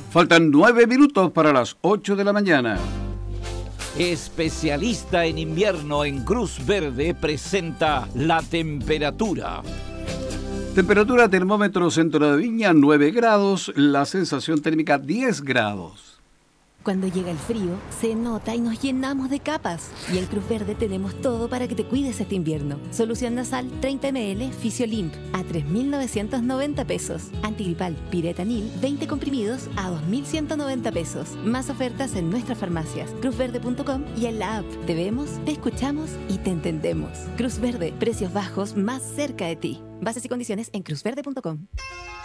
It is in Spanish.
Faltan 9 minutos para las 8 de la mañana. Especialista en invierno en Cruz Verde presenta la temperatura. Temperatura termómetro centro de Viña 9 grados, la sensación térmica 10 grados. Cuando llega el frío, se nota y nos llenamos de capas. Y en Cruz Verde tenemos todo para que te cuides este invierno. Solución nasal 30 ml Fisiolimp a 3.990 pesos. Antigripal Piretanil 20 comprimidos a 2.190 pesos. Más ofertas en nuestras farmacias, cruzverde.com y en la app. Te vemos, te escuchamos y te entendemos. Cruz Verde, precios bajos más cerca de ti. Bases y condiciones en cruzverde.com.